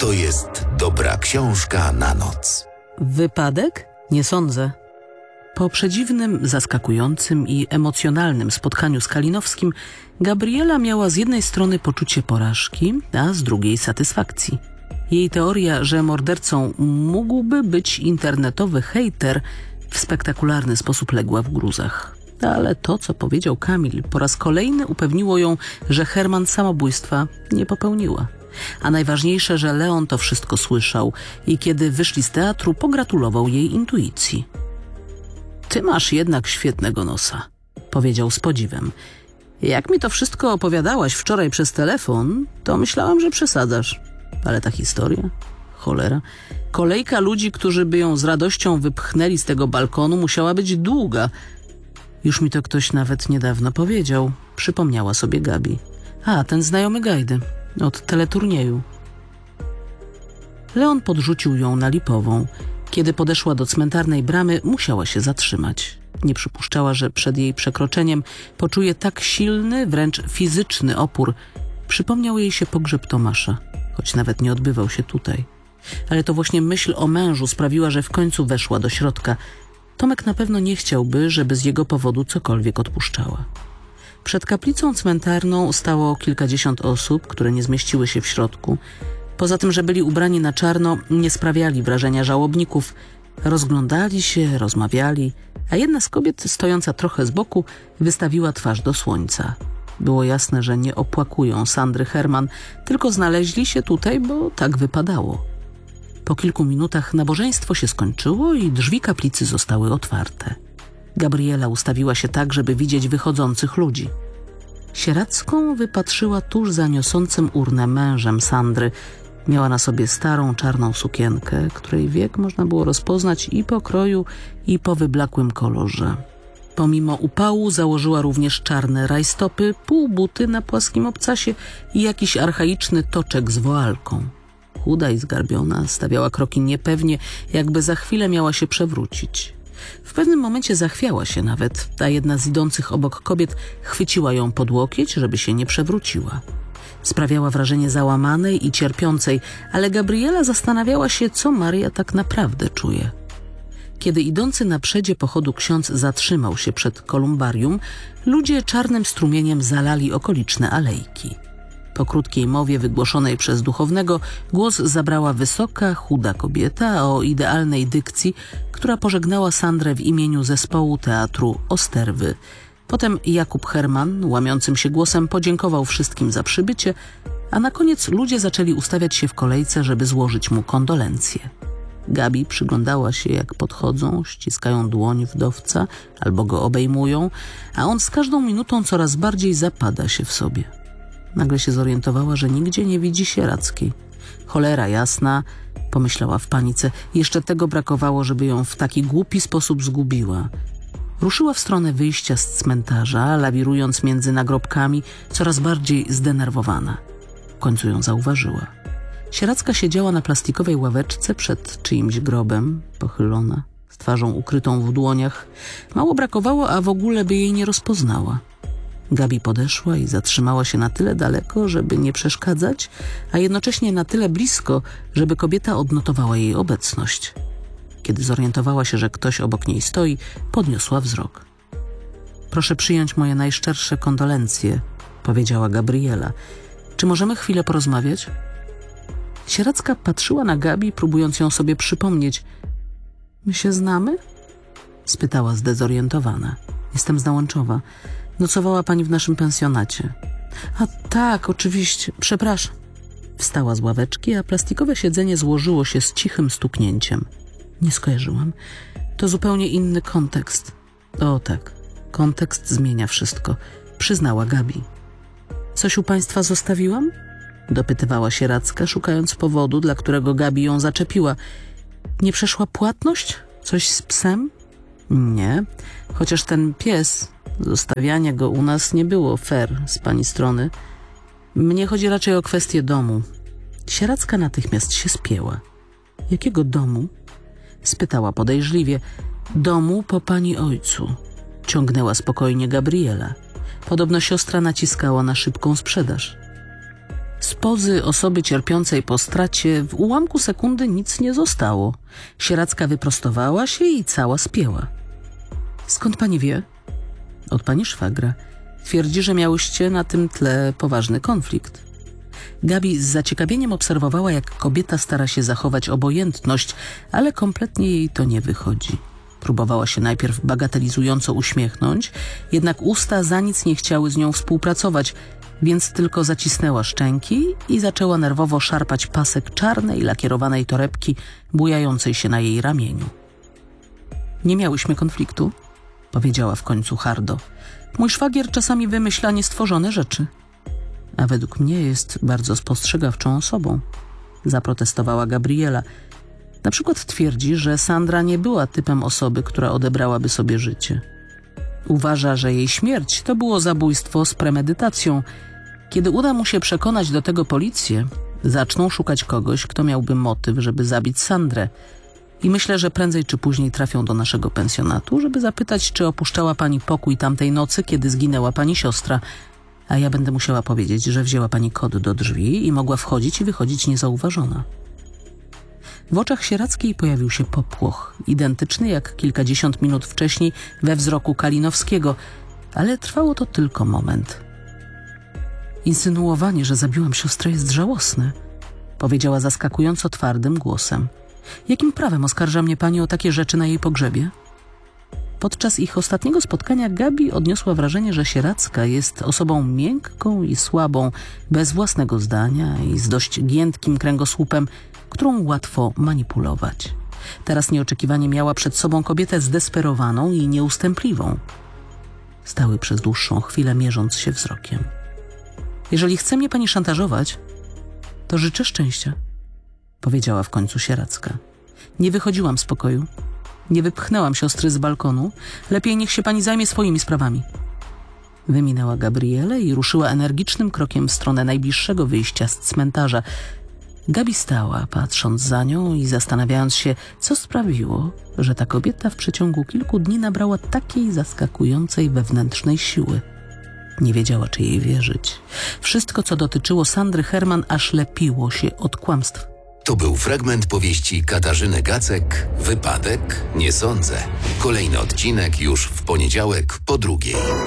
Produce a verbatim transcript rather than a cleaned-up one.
to jest dobra książka na noc. Wypadek? Nie sądzę. Po przedziwnym, zaskakującym i emocjonalnym spotkaniu z Kalinowskim Gabriela miała z jednej strony poczucie porażki, a z drugiej satysfakcji. Jej teoria, że mordercą mógłby być internetowy hejter, w spektakularny sposób legła w gruzach. Ale to, co powiedział Kamil, po raz kolejny upewniło ją, że Herman samobójstwa nie popełniła. A najważniejsze, że Leon to wszystko słyszał i kiedy wyszli z teatru, pogratulował jej intuicji. Ty masz jednak świetnego nosa, powiedział z podziwem. Jak mi to wszystko opowiadałaś wczoraj przez telefon, to myślałam, że przesadzasz. Ale ta historia? Cholera. Kolejka ludzi, którzy by ją z radością wypchnęli z tego balkonu, musiała być długa. Już mi to ktoś nawet niedawno powiedział, przypomniała sobie Gabi. A, ten znajomy Gajdy, od teleturnieju. Leon podrzucił ją na Lipową. Kiedy podeszła do cmentarnej bramy, musiała się zatrzymać. Nie przypuszczała, że przed jej przekroczeniem poczuje tak silny, wręcz fizyczny opór. Przypomniał jej się pogrzeb Tomasza, choć nawet nie odbywał się tutaj. Ale to właśnie myśl o mężu sprawiła, że w końcu weszła do środka. Tomek na pewno nie chciałby, żeby z jego powodu cokolwiek odpuszczała. Przed kaplicą cmentarną stało kilkadziesiąt osób, które nie zmieściły się w środku. Poza tym, że byli ubrani na czarno, nie sprawiali wrażenia żałobników. Rozglądali się, rozmawiali, a jedna z kobiet, stojąca trochę z boku, wystawiła twarz do słońca. Było jasne, że nie opłakują Sandry Herman, tylko znaleźli się tutaj, bo tak wypadało. Po kilku minutach nabożeństwo się skończyło i drzwi kaplicy zostały otwarte. Gabriela ustawiła się tak, żeby widzieć wychodzących ludzi. Sieradzką wypatrzyła tuż za niosącym urnę mężem Sandry. Miała na sobie starą, czarną sukienkę, której wiek można było rozpoznać i po kroju, i po wyblakłym kolorze. Pomimo upału założyła również czarne rajstopy, półbuty na płaskim obcasie i jakiś archaiczny toczek z woalką. Chuda i zgarbiona, stawiała kroki niepewnie, jakby za chwilę miała się przewrócić. W pewnym momencie zachwiała się nawet, a jedna z idących obok kobiet chwyciła ją pod łokieć, żeby się nie przewróciła. Sprawiała wrażenie załamanej i cierpiącej, ale Gabriela zastanawiała się, co Maria tak naprawdę czuje. Kiedy idący na przedzie pochodu ksiądz zatrzymał się przed kolumbarium, ludzie czarnym strumieniem zalali okoliczne alejki. Po krótkiej mowie wygłoszonej przez duchownego głos zabrała wysoka, chuda kobieta o idealnej dykcji, która pożegnała Sandrę w imieniu zespołu teatru Osterwy. Potem Jakub Herman łamiącym się głosem podziękował wszystkim za przybycie, a na koniec ludzie zaczęli ustawiać się w kolejce, żeby złożyć mu kondolencje. Gabi przyglądała się, jak podchodzą, ściskają dłoń wdowca albo go obejmują, a on z każdą minutą coraz bardziej zapada się w sobie. Nagle się zorientowała, że nigdzie nie widzi Sieradzkiej. Cholera jasna, pomyślała w panice. Jeszcze tego brakowało, żeby ją w taki głupi sposób zgubiła. Ruszyła w stronę wyjścia z cmentarza, lawirując między nagrobkami, coraz bardziej zdenerwowana. W końcu ją zauważyła. Sieradzka siedziała na plastikowej ławeczce przed czyimś grobem, pochylona, z twarzą ukrytą w dłoniach. Mało brakowało, a w ogóle by jej nie rozpoznała. Gabi podeszła i zatrzymała się na tyle daleko, żeby nie przeszkadzać, a jednocześnie na tyle blisko, żeby kobieta odnotowała jej obecność. Kiedy zorientowała się, że ktoś obok niej stoi, podniosła wzrok. Proszę przyjąć moje najszczersze kondolencje, powiedziała Gabriela. Czy możemy chwilę porozmawiać? Sieradzka patrzyła na Gabi, próbując ją sobie przypomnieć. My się znamy? Spytała zdezorientowana. Jestem z Nałęczowa. Nocowała pani w naszym pensjonacie. A tak, oczywiście. Przepraszam. Wstała z ławeczki, a plastikowe siedzenie złożyło się z cichym stuknięciem. Nie skojarzyłam. To zupełnie inny kontekst. O tak, kontekst zmienia wszystko, przyznała Gabi. Coś u państwa zostawiłam? Dopytywała Sieradzka, szukając powodu, dla którego Gabi ją zaczepiła. Nie przeszła płatność? Coś z psem? Nie, chociaż ten pies, zostawianie go u nas nie było fair z pani strony. Mnie chodzi raczej o kwestię domu. Sieradzka natychmiast się spięła. Jakiego domu? Spytała podejrzliwie. Domu po pani ojcu. Ciągnęła spokojnie Gabriela. Podobno siostra naciskała na szybką sprzedaż. Z pozy osoby cierpiącej po stracie w ułamku sekundy nic nie zostało. Sieradzka wyprostowała się i cała spięła. Skąd pani wie? Od pani szwagra. Twierdzi, że miałyście na tym tle poważny konflikt. Gabi z zaciekawieniem obserwowała, jak kobieta stara się zachować obojętność, ale kompletnie jej to nie wychodzi. Próbowała się najpierw bagatelizująco uśmiechnąć, jednak usta za nic nie chciały z nią współpracować, więc tylko zacisnęła szczęki i zaczęła nerwowo szarpać pasek czarnej, lakierowanej torebki bujającej się na jej ramieniu. Nie miałyśmy konfliktu, powiedziała w końcu hardo. Mój szwagier czasami wymyśla niestworzone rzeczy. A według mnie jest bardzo spostrzegawczą osobą, zaprotestowała Gabriela. Na przykład twierdzi, że Sandra nie była typem osoby, która odebrałaby sobie życie. Uważa, że jej śmierć to było zabójstwo z premedytacją. Kiedy uda mu się przekonać do tego policję, zaczną szukać kogoś, kto miałby motyw, żeby zabić Sandrę. I myślę, że prędzej czy później trafią do naszego pensjonatu, żeby zapytać, czy opuszczała pani pokój tamtej nocy, kiedy zginęła pani siostra. A ja będę musiała powiedzieć, że wzięła pani kod do drzwi i mogła wchodzić i wychodzić niezauważona. W oczach Sieradzkiej pojawił się popłoch, identyczny jak kilkadziesiąt minut wcześniej we wzroku Kalinowskiego, ale trwało to tylko moment. Insynuowanie, że zabiłam siostrę, jest żałosne, powiedziała zaskakująco twardym głosem. Jakim prawem oskarża mnie pani o takie rzeczy na jej pogrzebie? Podczas ich ostatniego spotkania Gabi odniosła wrażenie, że Sieradzka jest osobą miękką i słabą, bez własnego zdania i z dość giętkim kręgosłupem, którą łatwo manipulować. Teraz nieoczekiwanie miała przed sobą kobietę zdesperowaną i nieustępliwą. Stały przez dłuższą chwilę, mierząc się wzrokiem. Jeżeli chce mnie pani szantażować, to życzę szczęścia, powiedziała w końcu Sieradzka. Nie wychodziłam z pokoju. Nie wypchnęłam siostry z balkonu. Lepiej niech się pani zajmie swoimi sprawami. Wyminęła Gabrielę i ruszyła energicznym krokiem w stronę najbliższego wyjścia z cmentarza. Gabi stała, patrząc za nią i zastanawiając się, co sprawiło, że ta kobieta w przeciągu kilku dni nabrała takiej zaskakującej wewnętrznej siły. Nie wiedziała, czy jej wierzyć. Wszystko, co dotyczyło Sandry Herman, aż lepiło się od kłamstw. To był fragment powieści Katarzyny Gacek „Wypadek? Nie sądzę”. Kolejny odcinek już w poniedziałek po drugiej.